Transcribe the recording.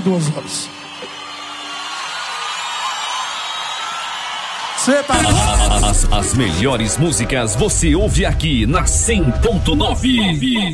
22 horas. Você tá... As melhores músicas você ouve aqui na 100.9.